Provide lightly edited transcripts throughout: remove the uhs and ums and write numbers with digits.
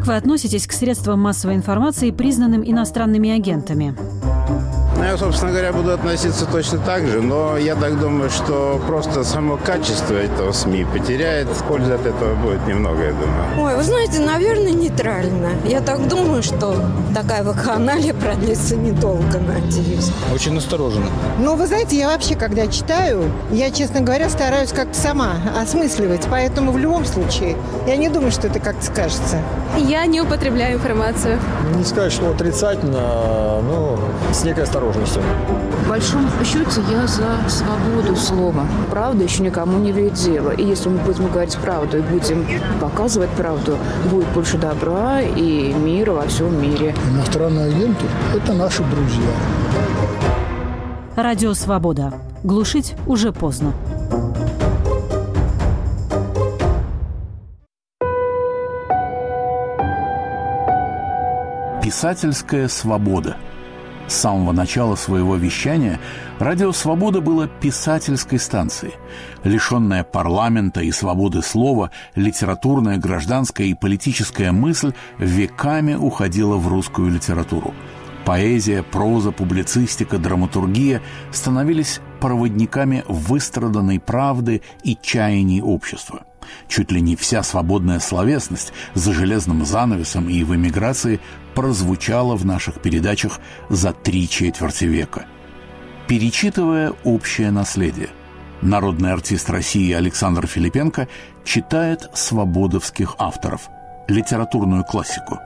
Как вы относитесь к средствам массовой информации, признанным иностранными агентами? Я, собственно говоря, буду относиться точно так же, но я так думаю, что просто само качество этого СМИ потеряет. Пользы от этого будет немного, я думаю. Ой, вы знаете, наверное, нейтрально. Я так думаю, что такая вакханалия продлится недолго, надеюсь. Очень настороженно. Ну, вы знаете, я вообще, когда читаю, я, честно говоря, стараюсь как-то сама осмысливать. Поэтому в любом случае я не думаю, что это как-то скажется. Я не употребляю информацию. Не сказать, что отрицательно, но с некой осторожностью. В большом счете я за свободу слова. Правда еще никому не вредит дело. И если мы будем говорить правду и будем показывать правду, будет больше добра и мира во всем мире. Иностранные агенты – это наши друзья. Радио «Свобода». Глушить уже поздно. Писательская свобода. С самого начала своего вещания радио «Свобода» было писательской станцией. Лишенная парламента и свободы слова, литературная, гражданская и политическая мысль веками уходила в русскую литературу. Поэзия, проза, публицистика, драматургия становились проводниками выстраданной правды и чаяний общества. Чуть ли не вся свободная словесность за железным занавесом и в эмиграции прозвучала в наших передачах за 3/4 века. Перечитывая общее наследие, народный артист России Александр Филипенко читает свободовских авторов, литературную классику.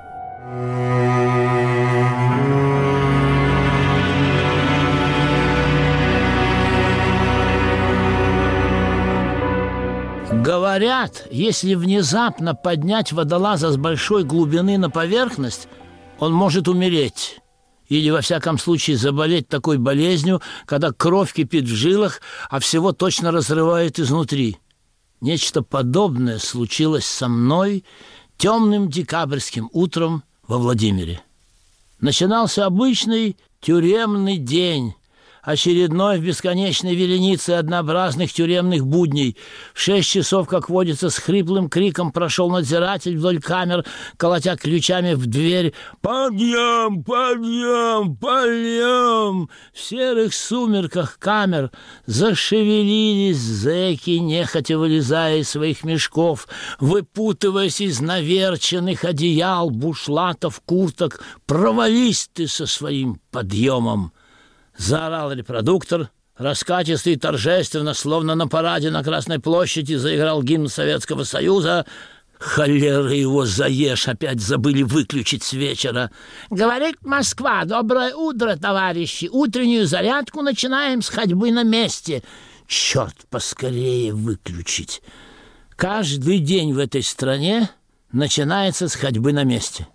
Говорят, если внезапно поднять водолаза с большой глубины на поверхность, он может умереть. Или, во всяком случае, заболеть такой болезнью, когда кровь кипит в жилах, а всего точно разрывает изнутри. Нечто подобное случилось со мной темным декабрьским утром во Владимире. Начинался обычный тюремный день, очередной в бесконечной веренице однообразных тюремных будней. В 6 часов, как водится, с хриплым криком прошел надзиратель вдоль камер, колотя ключами в дверь. «Подъем! Подъем! Подъем!» В серых сумерках камер зашевелились зэки, нехотя вылезая из своих мешков, выпутываясь из наверченных одеял, бушлатов, курток. «Провались ты со своим подъемом!» Заорал репродуктор, раскатисто и торжественно, словно на параде на Красной площади, заиграл гимн Советского Союза. Холера его заешь, опять забыли выключить с вечера. «Говорит Москва, доброе утро, товарищи, утреннюю зарядку начинаем с ходьбы на месте». Черт, поскорее выключить. Каждый день в этой стране начинается с ходьбы на месте.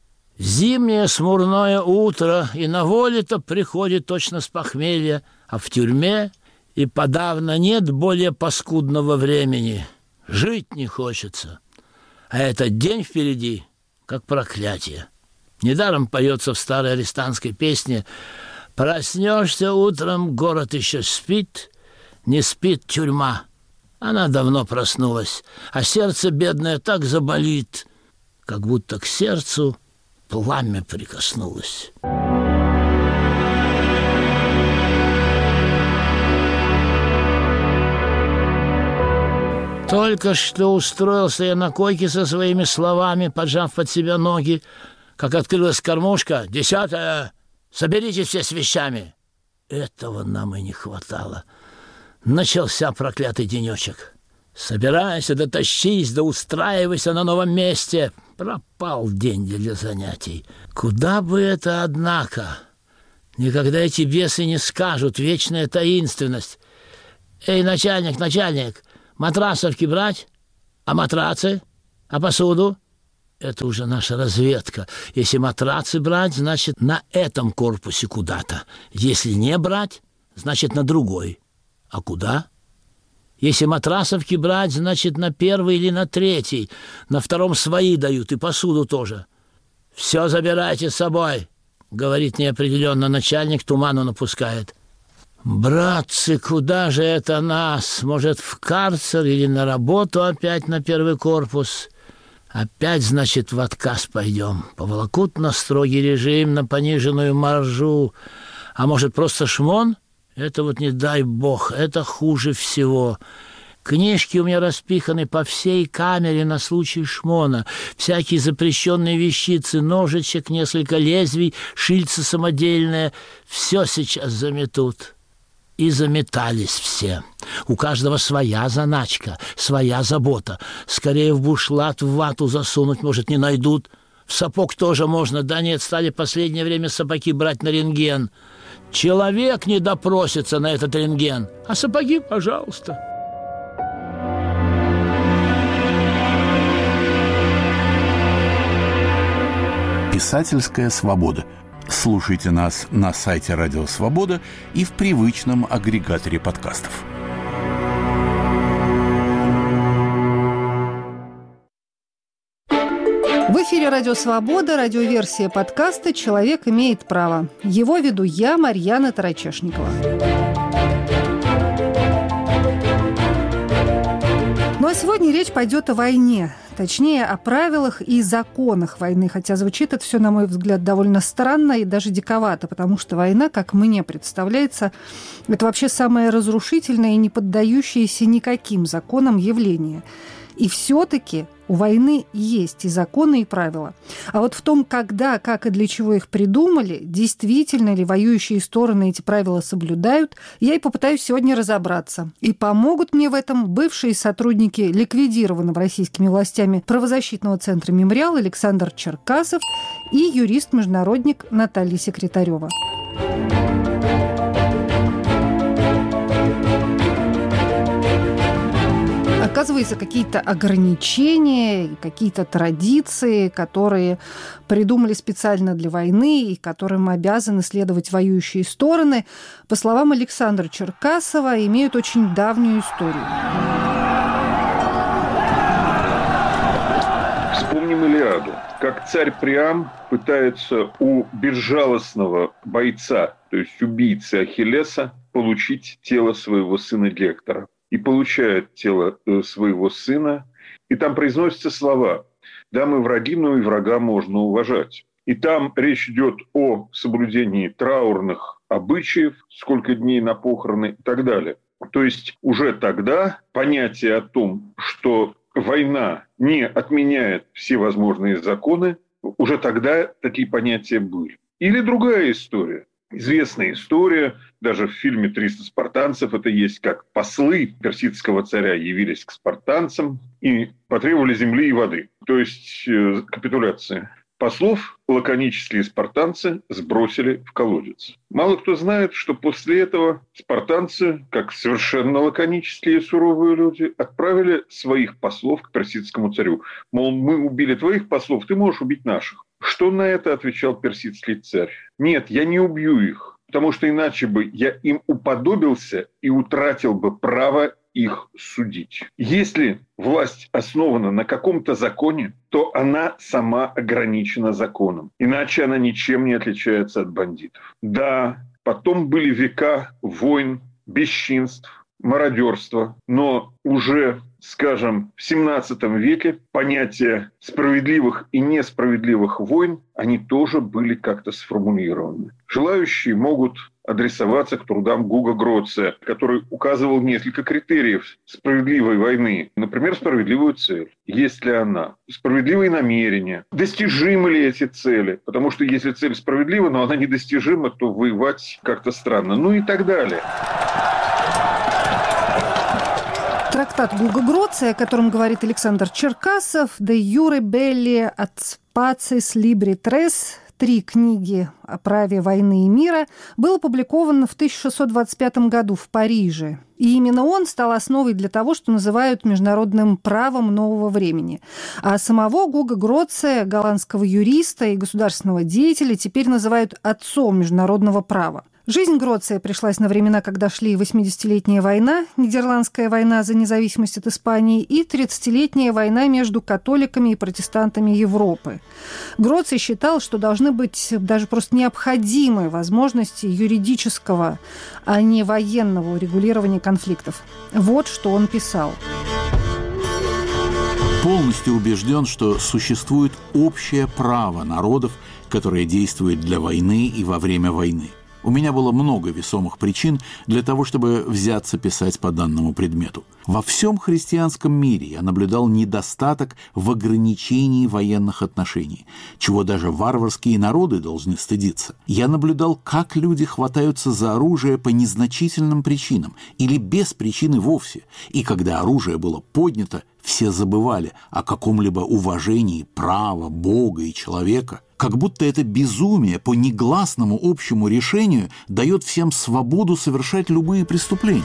Зимнее смурное утро, и на воле-то приходит точно с похмелья, а в тюрьме и подавно нет более паскудного времени. Жить не хочется. А этот день впереди, как проклятие. Недаром поется в старой арестантской песне: «Проснешься утром, город еще спит, не спит тюрьма». Она давно проснулась, а сердце бедное так заболит, как будто к сердцу пламя прикоснулось. Только что устроился я на койке со своими словами, поджав под себя ноги, как открылась кормушка. «10-я! Соберитесь все с вещами!» Этого нам и не хватало. Начался проклятый денечек. Собирайся, да тащись, да устраивайся на новом месте. Пропал день для занятий. Куда бы это, однако? Никогда эти бесы не скажут, вечная таинственность. «Эй, начальник, начальник, матрасовки брать? А матрацы? А посуду?» Это уже наша разведка. Если матрацы брать, значит, на этом корпусе куда-то. Если не брать, значит, на другой. А куда? Если матрасовки брать, значит, на 1-й или на 3-й. На 2-м свои дают, и посуду тоже. «Все забирайте с собой», — говорит неопределенно начальник, туману напускает. «Братцы, куда же это нас? Может, в карцер или на работу опять на 1-й корпус?» Опять, значит, в отказ пойдем. Поволокут на строгий режим, на пониженную маржу. А может, просто шмон? Это вот не дай бог, это хуже всего. Книжки у меня распиханы по всей камере на случай шмона. Всякие запрещенные вещицы, ножичек, несколько лезвий, шильца самодельное. Все сейчас заметут. И заметались все. У каждого своя заначка, своя забота. Скорее в бушлат, в вату засунуть, может, не найдут. В сапог тоже можно. Да нет, стали последнее время сапоги брать на рентген. Человек не допросится на этот рентген. А сапоги, пожалуйста. Писательская свобода. Слушайте нас на сайте Радио Свобода и в привычном агрегаторе подкастов. В эфире «Радио Свобода», радиоверсия подкаста «Человек имеет право». Его веду я, Марьяна Тарачешникова. Ну а сегодня речь пойдет о войне. Точнее, о правилах и законах войны. Хотя звучит это все, на мой взгляд, довольно странно и даже диковато, потому что война, как мне представляется, это вообще самое разрушительное и не поддающееся никаким законам явление. И все-таки у войны есть и законы, и правила. А вот в том, когда, как и для чего их придумали, действительно ли воюющие стороны эти правила соблюдают, я и попытаюсь сегодня разобраться. И помогут мне в этом бывшие сотрудники ликвидированного российскими властями правозащитного центра «Мемориал» Александр Черкасов и юрист-международник Наталья Секретарева. Оказывается, какие-то ограничения, какие-то традиции, которые придумали специально для войны и которым обязаны следовать воюющие стороны, по словам Александра Черкасова, имеют очень давнюю историю. Вспомним Илиаду. Как царь Приам пытается у безжалостного бойца, то есть убийцы Ахиллеса, получить тело своего сына Гектора. И получает тело своего сына, и там произносятся слова: «Да, мы враги, но и врага можно уважать». И там речь идет о соблюдении траурных обычаев, сколько дней на похороны и так далее. То есть уже тогда понятие о том, что война не отменяет все возможные законы, уже тогда такие понятия были. Или другая история. Известная история, даже в фильме «300 спартанцев» это есть, как послы персидского царя явились к спартанцам и потребовали земли и воды, то есть капитуляции. Послов лаконические спартанцы сбросили в колодец. Мало кто знает, что после этого спартанцы, как совершенно лаконические суровые люди, отправили своих послов к персидскому царю. Мол, мы убили твоих послов, ты можешь убить наших. Что на это отвечал персидский царь? Нет, я не убью их, потому что иначе бы я им уподобился и утратил бы право их судить. Если власть основана на каком-то законе, то она сама ограничена законом. Иначе она ничем не отличается от бандитов. Да, потом были века войн, бесчинств, мародерства, но уже, скажем, в 17 веке понятия справедливых и несправедливых войн, они тоже были как-то сформулированы. Желающие могут адресоваться к трудам Гуга Гроция, который указывал несколько критериев справедливой войны. Например, справедливую цель. Есть ли она? Справедливые намерения. Достижимы ли эти цели? Потому что если цель справедлива, но она недостижима, то воевать как-то странно. Ну и так далее. Трактат Гуга Гроция, о котором говорит Александр Черкасов, «De Jure Belli et Pacis Libri Tres», 3 книги о праве войны и мира, был опубликован в 1625 году в Париже. И именно он стал основой для того, что называют международным правом нового времени. А самого Гуга Гроция, голландского юриста и государственного деятеля, теперь называют отцом международного права. Жизнь Гроция пришлась на времена, когда шли 80-летняя война, Нидерландская война за независимость от Испании, и 30-летняя война между католиками и протестантами Европы. Гроций считал, что должны быть даже просто необходимые возможности юридического, а не военного урегулирования конфликтов. Вот что он писал. Полностью убежден, что существует общее право народов, которое действует для войны и во время войны. У меня было много весомых причин для того, чтобы взяться писать по данному предмету. Во всем христианском мире я наблюдал недостаток в ограничении военных отношений, чего даже варварские народы должны стыдиться. Я наблюдал, как люди хватаются за оружие по незначительным причинам или без причины вовсе, и когда оружие было поднято, все забывали о каком-либо уважении права, Бога и человека. Как будто это безумие по негласному общему решению дает всем свободу совершать любые преступления.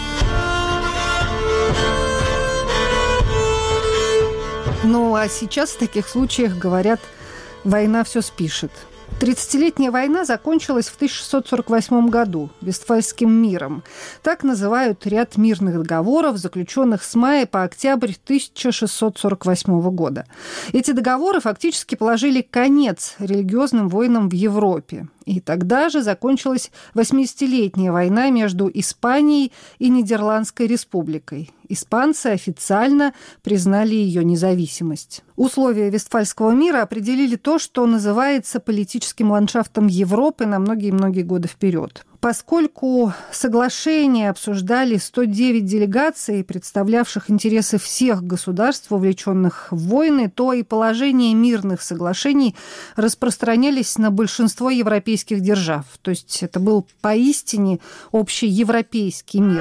Ну, а сейчас в таких случаях говорят, война все спишет. 30-летняя война закончилась в 1648 году Вестфальским миром. Так называют ряд мирных договоров, заключенных с мая по октябрь 1648 года. Эти договоры фактически положили конец религиозным войнам в Европе. И тогда же закончилась 80-летняя война между Испанией и Нидерландской республикой. Испанцы официально признали ее независимость. Условия Вестфальского мира определили то, что называется политическим ландшафтом Европы на многие-многие годы вперед. Поскольку соглашения обсуждали 109 делегаций, представлявших интересы всех государств, вовлеченных в войны, то и положения мирных соглашений распространялись на большинство европейских держав. То есть это был поистине общеевропейский мир.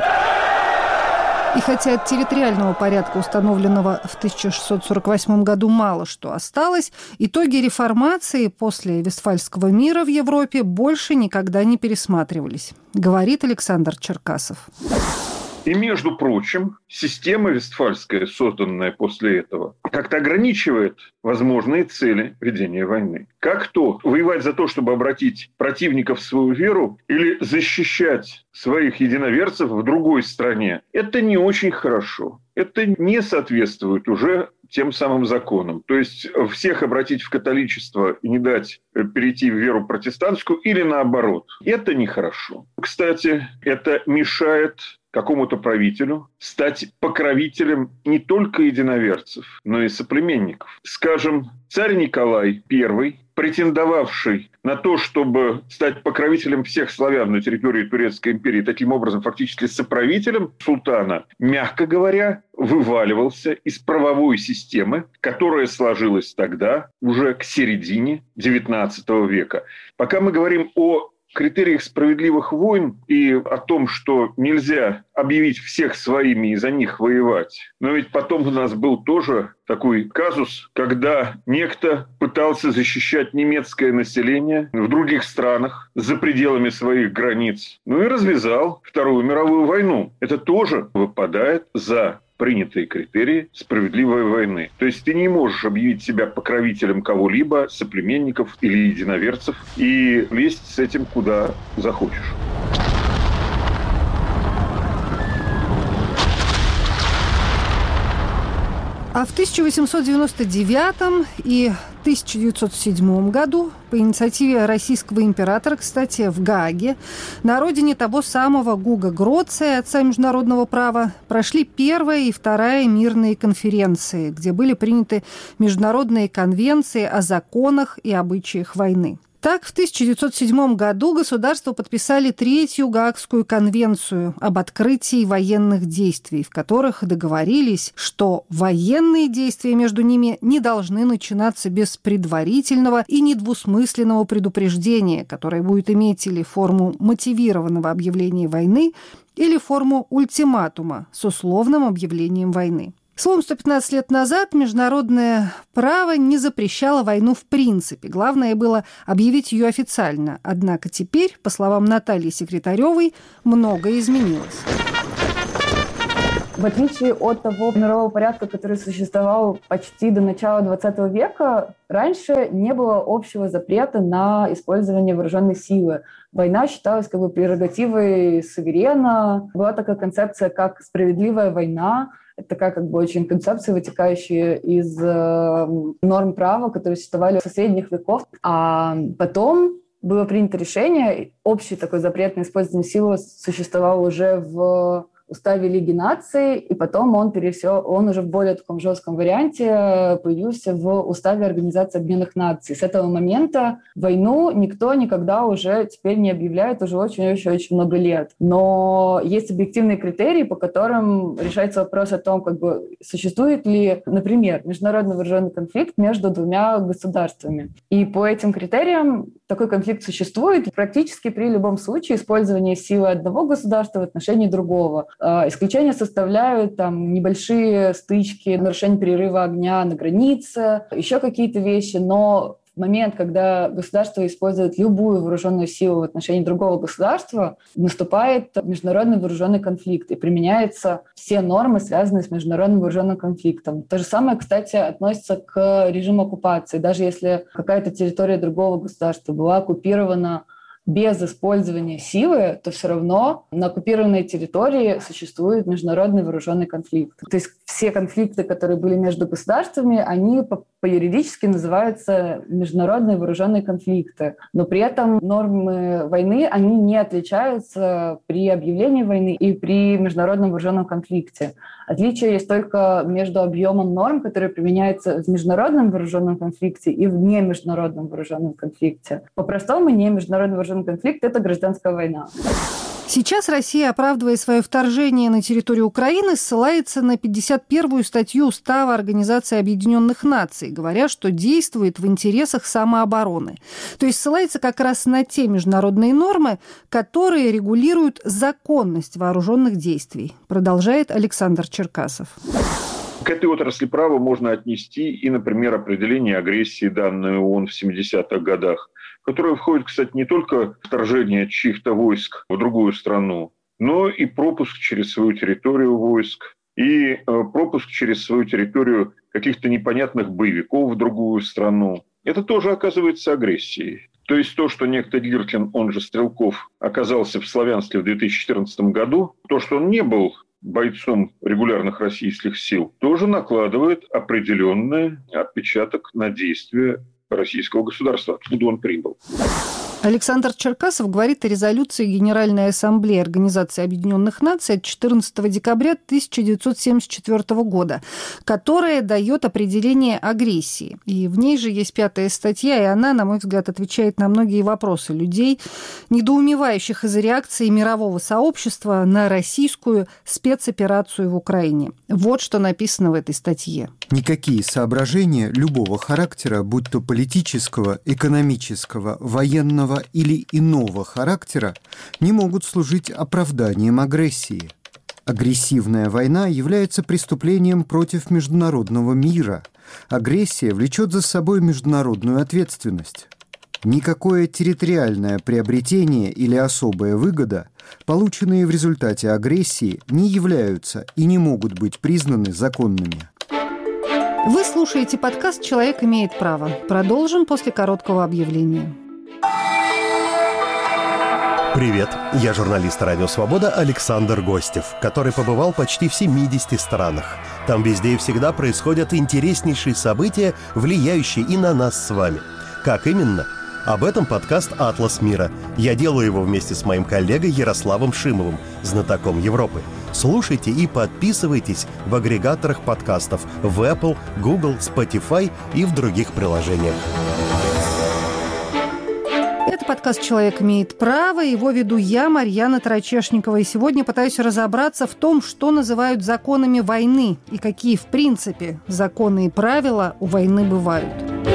И хотя от территориального порядка, установленного в 1648 году, мало что осталось, итоги реформации после Вестфальского мира в Европе больше никогда не пересматривались, говорит Александр Черкасов. И, между прочим, система вестфальская, созданная после этого, как-то ограничивает возможные цели ведения войны. Как то воевать за то, чтобы обратить противников в свою веру или защищать своих единоверцев в другой стране, это не очень хорошо. Это не соответствует уже тем самым законам. То есть всех обратить в католичество и не дать перейти в веру протестантскую или наоборот. Это нехорошо. Кстати, это мешает какому-то правителю стать покровителем не только единоверцев, но и соплеменников. Скажем, царь Николай I, претендовавший на то, чтобы стать покровителем всех славян на территории Турецкой империи, таким образом фактически соправителем султана, мягко говоря, вываливался из правовой системы, которая сложилась тогда, уже к середине XIX века. Пока мы говорим о критериях справедливых войн и о том, что нельзя объявить всех своими и за них воевать. Но ведь потом у нас был тоже такой казус, когда некто пытался защищать немецкое население в других странах за пределами своих границ. Ну и развязал Вторую мировую войну. Это тоже выпадает за принятые критерии справедливой войны. То есть ты не можешь объявить себя покровителем кого-либо, соплеменников или единоверцев, и лезть с этим куда захочешь. А в 1899 и 1907 году по инициативе российского императора, кстати, в Гааге, на родине того самого Гуга Гроция, отца международного права, прошли первая и вторая мирные конференции, где были приняты международные конвенции о законах и обычаях войны. Так, в 1907 году государства подписали Третью Гаагскую конвенцию об открытии военных действий, в которых договорились, что военные действия между ними не должны начинаться без предварительного и недвусмысленного предупреждения, которое будет иметь или форму мотивированного объявления войны, или форму ультиматума с условным объявлением войны. Словом, 115 лет назад международное право не запрещало войну в принципе. Главное было объявить ее официально. Однако теперь, по словам Натальи Секретаревой, многое изменилось. В отличие от того мирового порядка, который существовал почти до начала XX века, раньше не было общего запрета на использование вооруженной силы. Война считалась как бы прерогативой суверена. Была такая концепция, как справедливая война. Это такая как бы очень концепция, вытекающая из норм права, которые существовали со средних веков. А потом было принято решение, общий такой запрет на использование силы существовал уже в Уставе Лиги наций, и потом он уже в более таком жестком варианте появился в Уставе Организации Объединенных Наций. С этого момента войну никто никогда уже теперь не объявляет уже очень-очень-очень много лет. Но есть объективные критерии, по которым решается вопрос о том, существует ли, например, международный вооруженный конфликт между двумя государствами. И по этим критериям такой конфликт существует практически при любом случае использования силы одного государства в отношении другого. Исключения составляют небольшие стычки, нарушение перерыва огня на границе, еще какие-то вещи, но в момент, когда государство использует любую вооруженную силу в отношении другого государства, наступает международный вооруженный конфликт и применяются все нормы, связанные с международным вооруженным конфликтом. То же самое, кстати, относится к режиму оккупации. Даже если какая-то территория другого государства была оккупирована без использования силы, то все равно на оккупированной территории существует международный вооруженный конфликт. То есть все конфликты, которые были между государствами, они по-юридически называются международные вооруженные конфликты. Но при этом нормы войны, они не отличаются при объявлении войны и при международном вооруженном конфликте. Отличие есть только между объемом норм, которые применяются в международном вооруженном конфликте и в немеждународном вооруженном конфликте. По-простому, немеждународный вооруженный конфликт – это гражданская война. Сейчас Россия, оправдывая свое вторжение на территорию Украины, ссылается на 51-ю статью Устава Организации Объединенных Наций, говоря, что действует в интересах самообороны. То есть ссылается как раз на те международные нормы, которые регулируют законность вооруженных действий, продолжает Александр Черкасов. К этой отрасли права можно отнести и, например, определение агрессии, данное ООН в 70-х годах, которое входит, кстати, не только в вторжение чьих-то войск в другую страну, но и пропуск через свою территорию войск, и пропуск через свою территорию каких-то непонятных боевиков в другую страну. Это тоже оказывается агрессией. То есть то, что некто Гиркин, он же Стрелков, оказался в Славянске в 2014 году, то, что он не был бойцом регулярных российских сил, тоже накладывает определенный отпечаток на действия российского государства, откуда он прибыл. Александр Черкасов говорит о резолюции Генеральной Ассамблеи Организации Объединенных Наций от 14 декабря 1974 года, которая дает определение агрессии. И в ней же есть 5-я статья, и она, на мой взгляд, отвечает на многие вопросы людей, недоумевающих из-за реакции мирового сообщества на российскую спецоперацию в Украине. Вот что написано в этой статье. Никакие соображения любого характера, будь то политического, экономического, военного или иного характера, не могут служить оправданием агрессии. Агрессивная война является преступлением против международного мира. Агрессия влечет за собой международную ответственность. Никакое территориальное приобретение или особая выгода, полученные в результате агрессии, не являются и не могут быть признаны законными. Вы слушаете подкаст «Человек имеет право». Продолжим после короткого объявления. Привет, я журналист «Радио Свобода» Александр Гостев, который побывал почти в 70 странах. Там везде и всегда происходят интереснейшие события, влияющие и на нас с вами. Как именно? Об этом подкаст «Атлас мира». Я делаю его вместе с моим коллегой Ярославом Шимовым, знатоком Европы. Слушайте и подписывайтесь в агрегаторах подкастов в Apple, Google, Spotify и в других приложениях. Это подкаст «Человек имеет право». Его веду я, Марьяна Тарачешникова. И сегодня пытаюсь разобраться в том, что называют законами войны и какие, в принципе, законы и правила у войны бывают.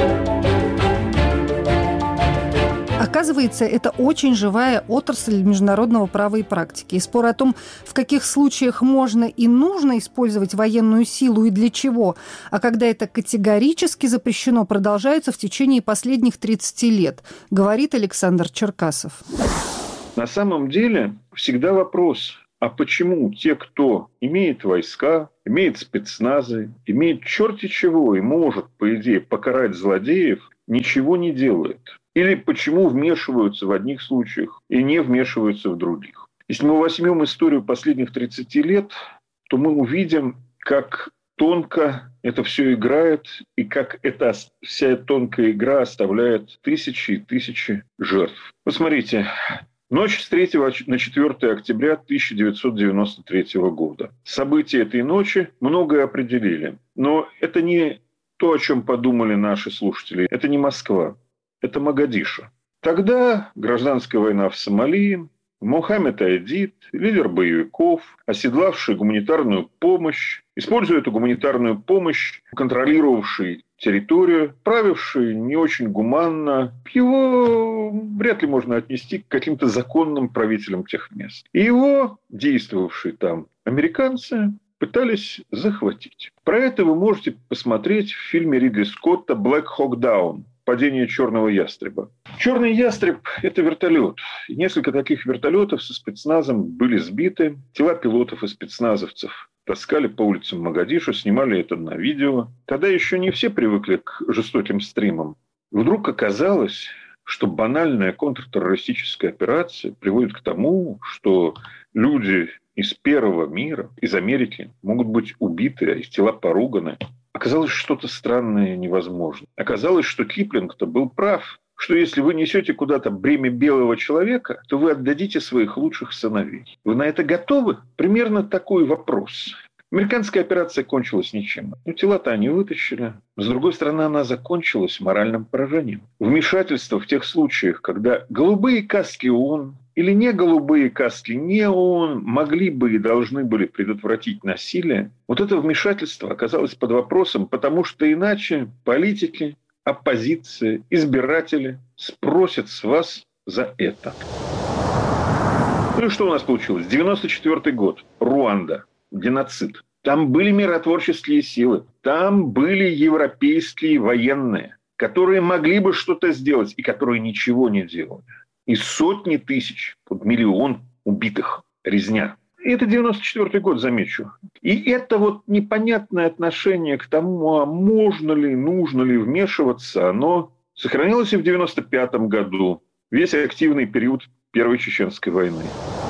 Оказывается, это очень живая отрасль международного права и практики. И спор о том, в каких случаях можно и нужно использовать военную силу и для чего, а когда это категорически запрещено, продолжается в течение последних 30 лет, говорит Александр Черкасов. На самом деле всегда вопрос, а почему те, кто имеет войска, имеет спецназы, имеет черти чего и может, по идее, покарать злодеев, ничего не делает? Или почему вмешиваются в одних случаях и не вмешиваются в других? Если мы возьмем историю последних 30 лет, то мы увидим, как тонко это все играет и как эта вся тонкая игра оставляет тысячи и тысячи жертв. Посмотрите, Ночь с 3 на 4 октября 1993 года. События этой ночи многое определили. Но это не то, о чем подумали наши слушатели. Это не Москва, это Могадишо. Тогда гражданская война в Сомали, Мохаммед Айдид, лидер боевиков, оседлавший гуманитарную помощь, используя эту гуманитарную помощь, контролировавший территорию, правивший не очень гуманно, его вряд ли можно отнести к каким-то законным правителям тех мест. И его действовавшие там американцы пытались захватить. Про это вы можете посмотреть в фильме Ридли Скотта «Black Hawk Down» «Падение черного ястреба». Черный ястреб – это вертолет. И несколько таких вертолетов со спецназом были сбиты. Тела пилотов и спецназовцев таскали по улицам Могадишо, снимали это на видео. Тогда еще не все привыкли к жестоким стримам. Вдруг оказалось, что банальная контртеррористическая операция приводит к тому, что люди из первого мира, из Америки, могут быть убиты, а их тела поруганы. Оказалось, что-то странное невозможно. Оказалось, что Киплинг-то был прав, что если вы несете куда-то бремя белого человека, то вы отдадите своих лучших сыновей. Вы на это готовы? Примерно такой вопрос. Американская операция кончилась ничем. Тела-то они вытащили. С другой стороны, она закончилась моральным поражением. Вмешательство в тех случаях, когда голубые каски ООН или не голубые каски не ООН могли бы и должны были предотвратить насилие, вот это вмешательство оказалось под вопросом, потому что иначе политики, оппозиция, избиратели спросят с вас за это. Ну и что у нас получилось? 94 год. Руанда. Геноцид. Там были миротворческие силы. Там были европейские военные, которые могли бы что-то сделать и которые ничего не делали. И сотни тысяч, миллион убитых, резня. И это 94 год, замечу. И это вот непонятное отношение к тому, а можно ли, нужно ли вмешиваться, оно сохранилось и в 95 году. Весь активный период Первой Чеченской войны.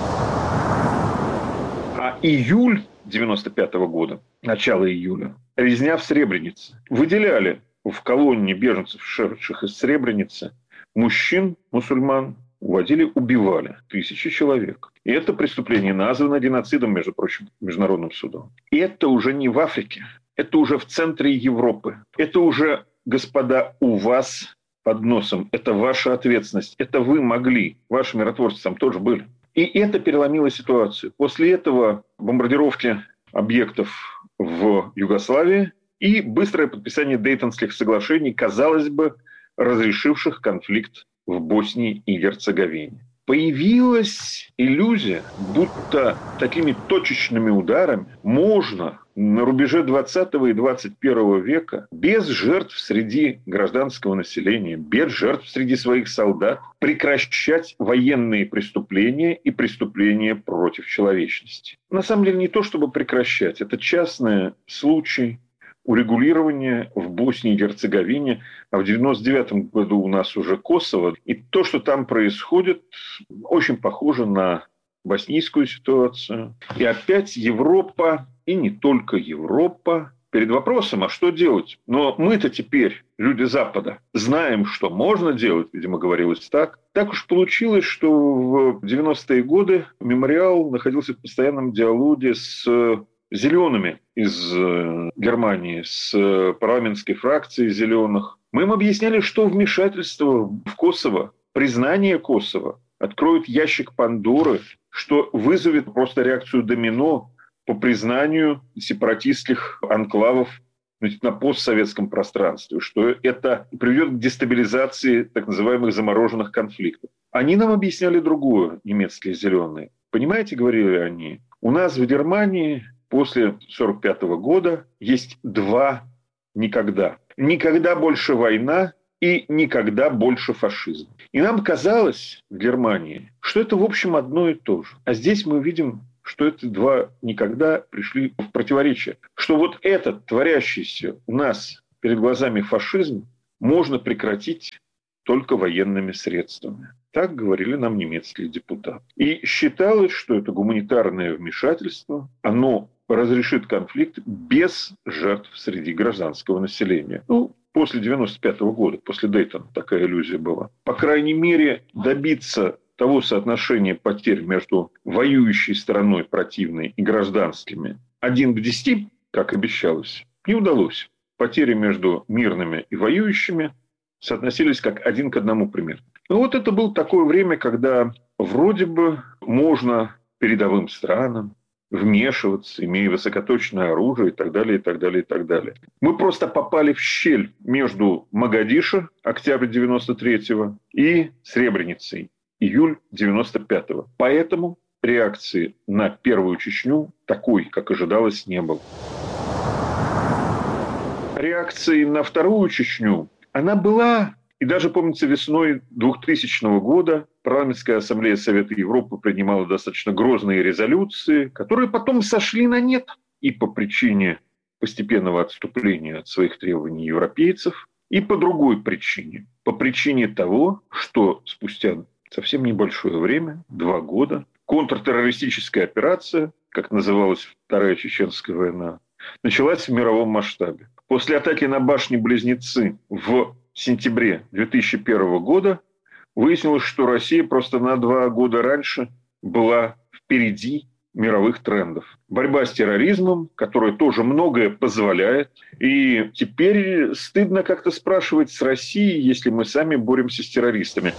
А июль 95 года, начало июля, резня в Сребренице. Выделяли в колонне беженцев, шедших из Сребреницы, мужчин, мусульман, уводили, убивали тысячи человек. И это преступление названо геноцидом, между прочим, Международным судом. И это уже не в Африке, это уже в центре Европы. Это уже, господа, у вас под носом. Это ваша ответственность. Это вы могли. Ваши миротворцы там тоже были. И это переломило ситуацию. После этого бомбардировки объектов в Югославии и быстрое подписание Дейтонских соглашений, казалось бы, разрешивших конфликт в Боснии и Герцеговине. Появилась иллюзия, будто такими точечными ударами можно на рубеже 20 и 21 века без жертв среди гражданского населения, без жертв среди своих солдат прекращать военные преступления и преступления против человечности. На самом деле не то, чтобы прекращать. Это частный случай урегулирования в Боснии и Герцеговине, а в 1999 году у нас уже Косово. И то, что там происходит, очень похоже на боснийскую ситуацию. И опять Европа, и не только Европа, перед вопросом, а что делать? Но мы-то теперь, люди Запада, знаем, что можно делать, видимо, говорилось так. Так уж получилось, что в 90-е годы Мемориал находился в постоянном диалоге с зелеными из Германии, с парламентской фракцией зеленых. Мы им объясняли, что вмешательство в Косово, признание Косово откроет ящик Пандоры, что вызовет просто реакцию домино по признанию сепаратистских анклавов на постсоветском пространстве, что это приведет к дестабилизации так называемых замороженных конфликтов. Они нам объясняли другое, немецкие зеленые. Понимаете, говорили они, у нас в Германии после 1945 года есть два никогда. Никогда больше война и никогда больше фашизм. И нам казалось в Германии, что это в общем одно и то же. А здесь мы видим, что эти два никогда пришли в противоречие. Что вот этот творящийся у нас перед глазами фашизм можно прекратить только военными средствами. Так говорили нам немецкие депутаты. И считалось, что это гуманитарное вмешательство, оно разрешит конфликт без жертв среди гражданского населения. После 1995 года, после Дейтона такая иллюзия была. По крайней мере, добиться того соотношения потерь между воюющей стороной противной и гражданскими 1 к 10, как обещалось, не удалось. Потери между мирными и воюющими соотносились как 1 к 1 примерно. Ну вот это было такое время, когда вроде бы можно передовым странам вмешиваться, имея высокоточное оружие и так далее, и так далее, и так далее. Мы просто попали в щель между Могадишо, октябрь 93-го, и Сребреницей, июль 95-го. Поэтому реакции на Первую Чечню такой, как ожидалось, не было. Реакции на Вторую Чечню она была, и даже, помнится, весной 2000 года Парламентская ассамблея Совета Европы принимала достаточно грозные резолюции, которые потом сошли на нет и по причине постепенного отступления от своих требований европейцев, и по другой причине. По причине того, что спустя совсем небольшое время, 2 года, контртеррористическая операция, как называлась Вторая Чеченская война, началась в мировом масштабе. После атаки на башни-близнецы в сентябре 2001 года выяснилось, что Россия просто на 2 года раньше была впереди мировых трендов. Борьба с терроризмом, которая тоже многое позволяет. И теперь стыдно как-то спрашивать с Россией, если мы сами боремся с террористами.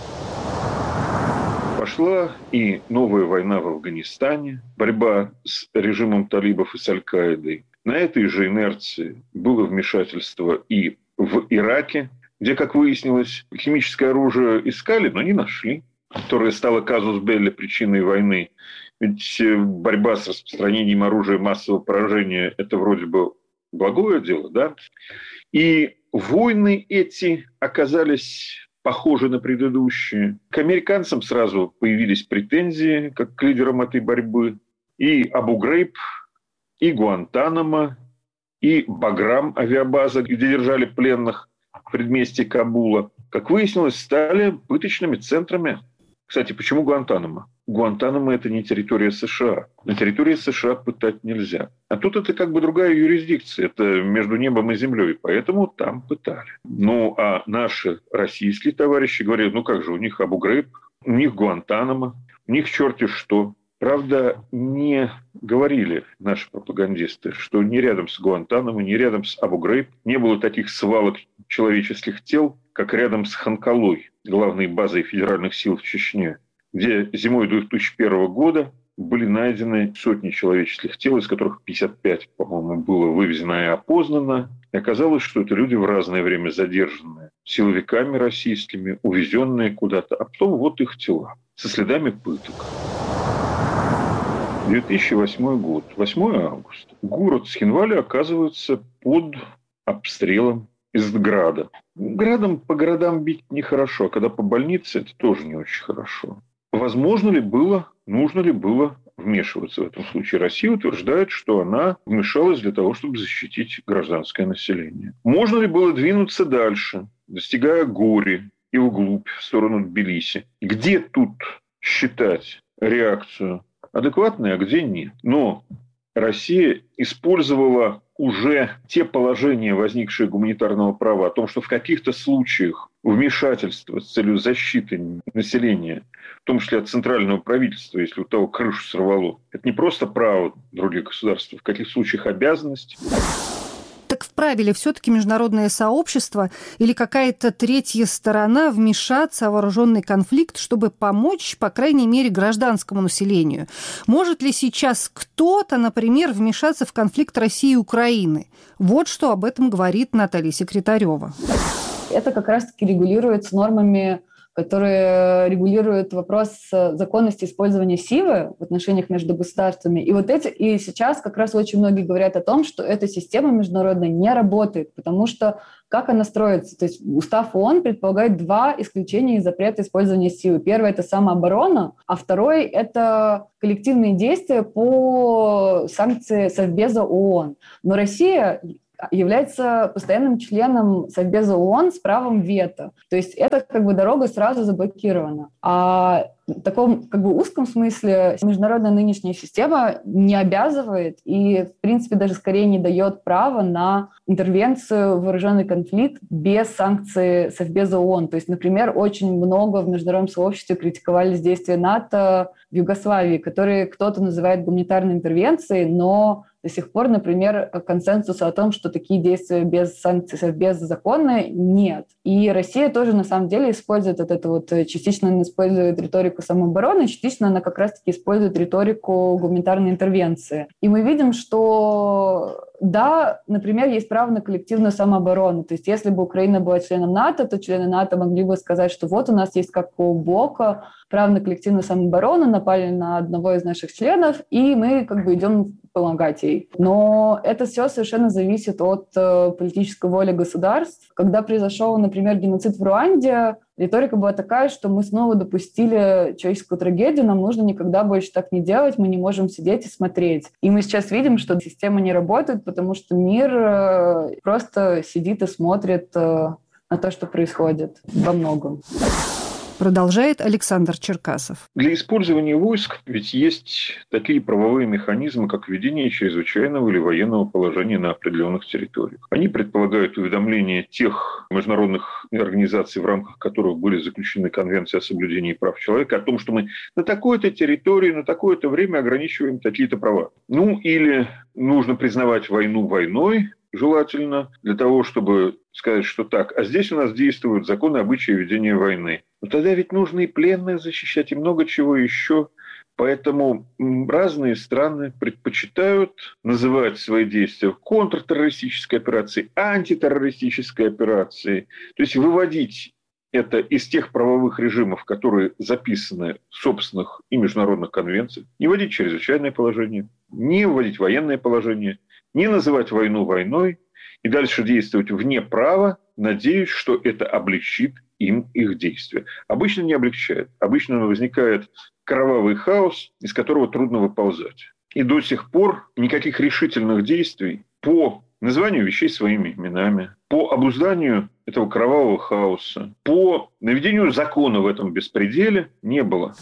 Пошла и новая война в Афганистане, борьба с режимом талибов и с Аль-Каидой. На этой же инерции было вмешательство и в Ираке, где, как выяснилось, химическое оружие искали, но не нашли, которое стало казус белли причиной войны. Ведь борьба с распространением оружия массового поражения – это вроде бы благое дело, да? И войны эти оказались похожи на предыдущие. К американцам сразу появились претензии, как к лидерам этой борьбы. И Абу-Грейб, и Гуантанамо, и Баграм, авиабаза, где держали пленных в предместье Кабула, как выяснилось, стали пыточными центрами. Кстати, почему Гуантанамо? Гуантанамо – это не территория США. На территории США пытать нельзя. А тут это как бы другая юрисдикция. Это между небом и землей. Поэтому там пытали. Ну, а наши российские товарищи говорили, ну как же, у них Абу-Грейб, у них Гуантанамо, у них черти что. Правда, не говорили наши пропагандисты, что ни рядом с Гуантанамо, ни рядом с Абу-Грейб не было таких свалок человеческих тел, как рядом с Ханкалой, главной базой федеральных сил в Чечне, где зимой 2001 года были найдены сотни человеческих тел, из которых 55, по-моему, было вывезено и опознано. И оказалось, что это люди в разное время задержанные силовиками российскими, увезенные куда-то, а потом вот их тела со следами пыток. 2008 год, 8 августа. Город Схинвали оказывается под обстрелом из града. Градом по городам бить нехорошо, а когда по больнице, это тоже не очень хорошо. Возможно ли было, нужно ли было вмешиваться в этом случае? Россия утверждает, что она вмешалась для того, чтобы защитить гражданское население. Можно ли было двинуться дальше, достигая Гори и вглубь, в сторону Тбилиси? Где тут считать реакцию адекватной, а где нет? Но Россия использовала уже те положения, возникшие гуманитарного права, о том, что в каких-то случаях вмешательство с целью защиты населения, в том числе от центрального правительства, если у того крышу сорвало, это не просто право других государств, в каких случаях обязанность. Так вправе ли все-таки международное сообщество или какая-то третья сторона вмешаться в вооруженный конфликт, чтобы помочь, по крайней мере, гражданскому населению? Может ли сейчас кто-то, например, вмешаться в конфликт России и Украины? Вот что об этом говорит Наталья Секретарева. Это как раз-таки регулируется нормами, которые регулируют вопрос законности использования силы в отношениях между государствами. И сейчас как раз очень многие говорят о том, что эта система международная не работает, потому что как она строится? То есть устав ООН предполагает 2 исключения из запрета использования силы. Первое – это самооборона, а второе – это коллективные действия по санкции Совбеза ООН. Но Россия является постоянным членом Совбеза ООН с правом вето. То есть это дорога сразу заблокирована. А в таком узком смысле международная нынешняя система не обязывает и, в принципе, даже скорее не дает права на интервенцию в вооруженный конфликт без санкций Совбеза ООН. То есть, например, очень много в международном сообществе критиковали действия НАТО в Югославии, которые кто-то называет гуманитарной интервенцией, но до сих пор, например, консенсуса о том, что такие действия без санкций Совбеза законны, нет. И Россия тоже, на самом деле, использует частично она использует риторику самообороны, частично она как раз-таки использует риторику гуманитарной интервенции. И мы видим, что да, например, есть право на коллективную самооборону. То есть если бы Украина была членом НАТО, то члены НАТО могли бы сказать, что вот у нас есть как у блока право на коллективную самооборону, напали на одного из наших членов, и мы идем помогать ей. Но это все совершенно зависит от политической воли государств. Когда произошел, например, геноцид в Руанде, риторика была такая, что мы снова допустили человеческую трагедию, нам нужно никогда больше так не делать, мы не можем сидеть и смотреть. И мы сейчас видим, что система не работает, потому что мир просто сидит и смотрит на то, что происходит во многом. Продолжает Александр Черкасов. Для использования войск ведь есть такие правовые механизмы, как введение чрезвычайного или военного положения на определенных территориях. Они предполагают уведомление тех международных организаций, в рамках которых были заключены конвенции о соблюдении прав человека, о том, что мы на такой-то территории, на такое-то время ограничиваем такие-то права. Или нужно признавать войну войной, желательно, для того, чтобы сказать, что так, а здесь у нас действуют законы обычаи ведения войны. Но тогда ведь нужно и пленных защищать, и много чего еще. Поэтому разные страны предпочитают называть свои действия контртеррористической операцией, антитеррористической операцией. То есть выводить это из тех правовых режимов, которые записаны в собственных и международных конвенциях. Не вводить чрезвычайное положение, не вводить военное положение, не называть войну войной и дальше действовать вне права, надеясь, что это облегчит им их действия. Обычно не облегчает. Обычно возникает кровавый хаос, из которого трудно выползать. И до сих пор никаких решительных действий по называнию вещей своими именами, по обузданию этого кровавого хаоса, по наведению закона в этом беспределе не было.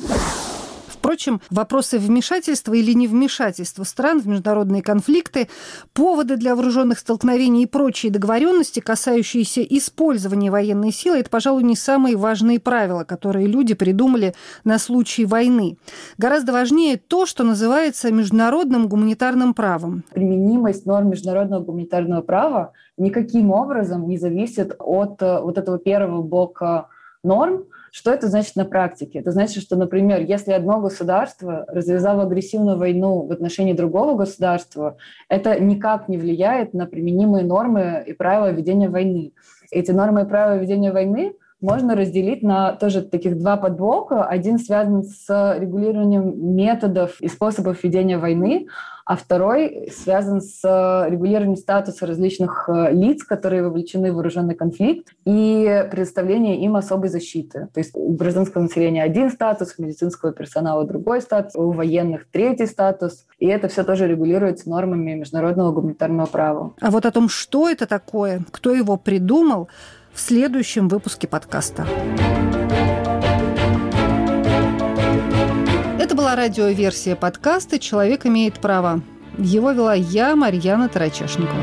Впрочем, вопросы вмешательства или невмешательства стран в международные конфликты, поводы для вооруженных столкновений и прочие договоренности, касающиеся использования военной силы, это, пожалуй, не самые важные правила, которые люди придумали на случай войны. Гораздо важнее то, что называется международным гуманитарным правом. Применимость норм международного гуманитарного права никаким образом не зависит от этого первого блока норм. Что это значит на практике? Это значит, что, например, если одно государство развязало агрессивную войну в отношении другого государства, это никак не влияет на применимые нормы и правила ведения войны. Эти нормы и правила ведения войны можно разделить на тоже таких два подблока. Один связан с регулированием методов и способов ведения войны, а второй связан с регулированием статуса различных лиц, которые вовлечены в вооруженный конфликт, и предоставление им особой защиты. То есть у гражданского населения один статус, у медицинского персонала другой статус, у военных третий статус. И это все тоже регулируется нормами международного гуманитарного права. А вот о том, что это такое, кто его придумал, в следующем выпуске подкаста. Это была радиоверсия подкаста «Человек имеет право». Его вела я, Марьяна Тарачешникова.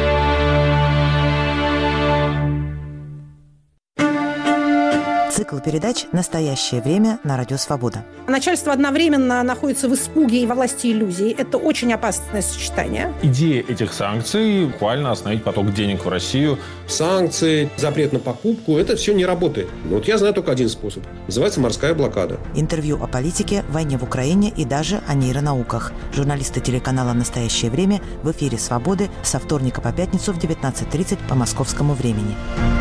Цикл передач «Настоящее время» на Радио Свобода. Начальство одновременно находится в испуге и во власти иллюзий. Это очень опасное сочетание. Идея этих санкций – буквально остановить поток денег в Россию. Санкции, запрет на покупку – это все не работает. Вот я знаю только один способ. Называется морская блокада. Интервью о политике, войне в Украине и даже о нейронауках. Журналисты телеканала «Настоящее время» в эфире «Свободы» со вторника по пятницу в 19:30 по московскому времени.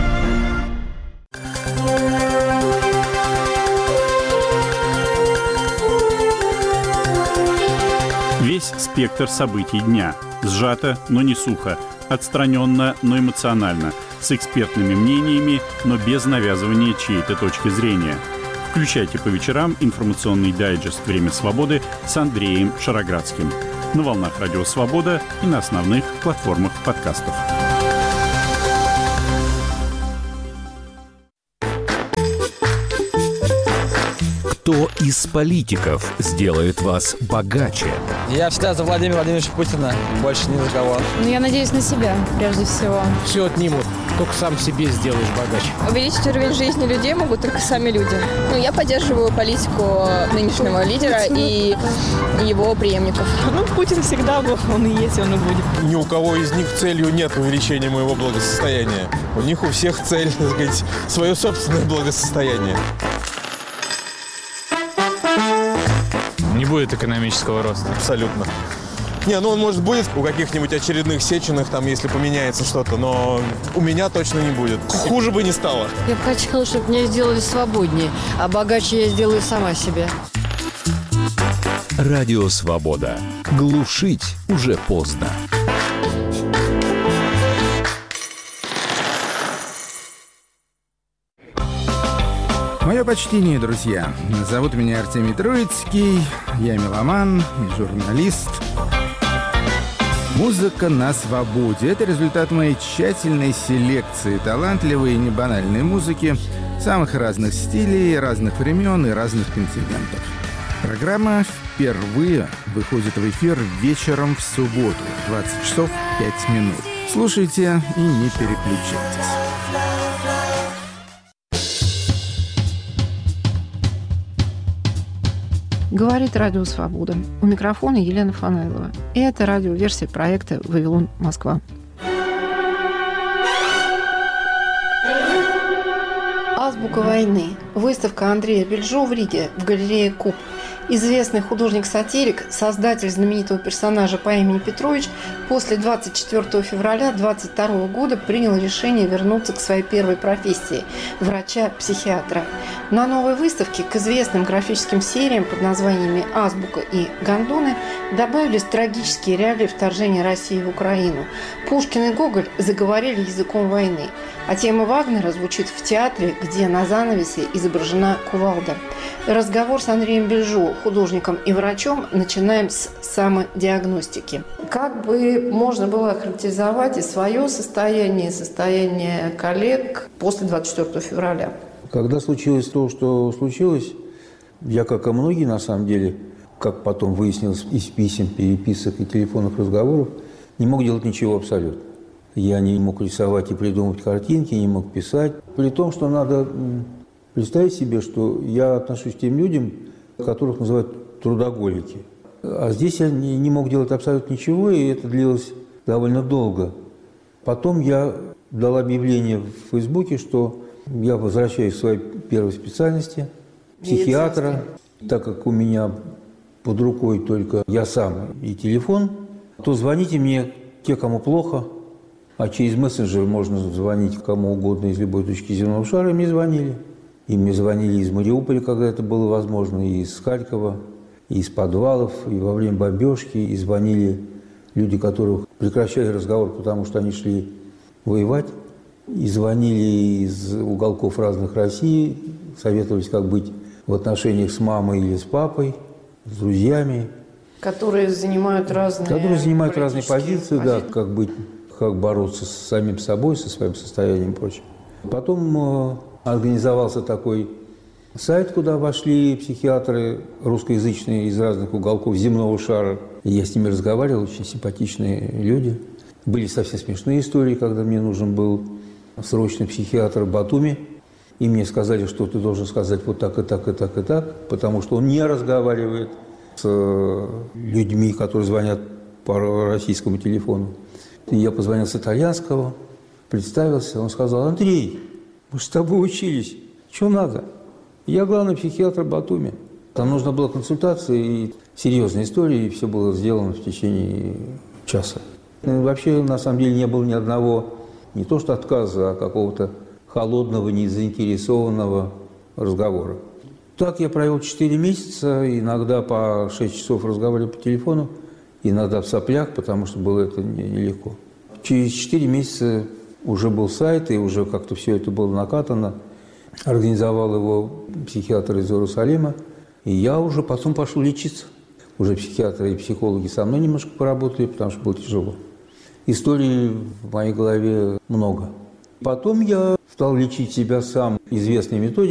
Весь спектр событий дня. Сжато, но не сухо. Отстраненно, но эмоционально. С экспертными мнениями, но без навязывания чьей-то точки зрения. Включайте по вечерам информационный дайджест «Время свободы» с Андреем Шароградским. на волнах Радио Свобода и на основных платформах подкастов. Кто из политиков сделает вас богаче? Я всегда за Владимира Владимировича Путина, больше ни за кого. Я надеюсь на себя, прежде всего. Все отнимут, только сам себе сделаешь богаче. Увеличить уровень жизни людей могут только сами люди. Я поддерживаю политику нынешнего лидера и его преемников. Путин всегда был, он и есть, он и будет. Ни у кого из них целью нет увеличения моего благосостояния. У них у всех цель, так сказать, свое собственное благосостояние. Не будет экономического роста. Абсолютно. Он, может, будет у каких-нибудь очередных Сеченых, там, если поменяется что-то, но у меня точно не будет. Хуже бы не стало. Я бы хотела, чтобы меня сделали свободнее, а богаче я сделаю сама себе. Радио Свобода. Глушить уже поздно. Мое почтение, друзья. Зовут меня Артемий Троицкий, я меломан и журналист. Музыка на свободе – это результат моей тщательной селекции талантливой и небанальной музыки самых разных стилей, разных времен и разных континентов. Программа впервые выходит в эфир вечером в субботу, 20 часов 5 минут. Слушайте и не переключайтесь. Говорит Радио Свобода. У микрофона Елена Фанайлова. И это радиоверсия проекта «Вавилон, Москва». Азбука войны. Выставка Андрея Бельжо в Риге в галерее Куб. Известный художник-сатирик, создатель знаменитого персонажа по имени Петрович, после 24 февраля 22 года принял решение вернуться к своей первой профессии – врача-психиатра. На новой выставке к известным графическим сериям под названиями «Азбука» и «Гондоны» добавились трагические реалии вторжения России в Украину. Пушкин и Гоголь заговорили языком войны, а тема Вагнера звучит в театре, где на занавесе изображена кувалда. Разговор с Андреем Бельжо, художником и врачом, начинаем с самодиагностики. Как бы можно было охарактеризовать и свое состояние, и состояние коллег после 24 февраля? Когда случилось то, что случилось, я, как и многие, на самом деле, как потом выяснилось из писем, переписок и телефонных разговоров, не мог делать ничего абсолютно. Я не мог рисовать и придумывать картинки, не мог писать. При том, что надо представить себе, что я отношусь к тем людям, которых называют трудоголики. А здесь я не мог делать абсолютно ничего, и это длилось довольно долго. Потом я дал объявление в Фейсбуке, что я возвращаюсь к своей первой специальности, психиатра, так как у меня под рукой только я сам и телефон, то звоните мне те, кому плохо, а через мессенджер можно звонить кому угодно из любой точки земного шара, и мне звонили. И мне звонили из Мариуполя, когда это было возможно, и из Харькова, и из подвалов, и во время бомбежки, и звонили люди, которых прекращали разговор, потому что они шли воевать, и звонили из уголков разных России, советовались, как быть в отношениях с мамой или с папой, с друзьями. Которые занимают разные позиции, да, как быть, как бороться с самим собой, со своим состоянием и прочим. Потом организовался такой сайт, куда вошли психиатры русскоязычные из разных уголков земного шара. И я с ними разговаривал, очень симпатичные люди. Были совсем смешные истории, когда мне нужен был срочный психиатр в Батуми. И мне сказали, что ты должен сказать вот так и так и так и так, потому что он не разговаривает с людьми, которые звонят по российскому телефону. И я позвонил с итальянского, представился, он сказал: Андрей, мы с тобой учились, что надо? Я главный психиатр Батуми. Там нужна была консультация и серьезная история, и все было сделано в течение часа. И вообще, на самом деле, не было ни одного, не то что отказа, а какого-то холодного, незаинтересованного разговора. Так я провел 4 месяца, иногда по 6 часов разговаривал по телефону, иногда в соплях, потому что было это нелегко. Через 4 месяца уже был сайт, и уже как-то все это было накатано. Организовал его психиатр из Иерусалима, и я уже потом пошел лечиться. уже психиатры и психологи со мной немножко поработали, потому что было тяжело. Историй в моей голове много. Потом я стал лечить себя сам известной методикой.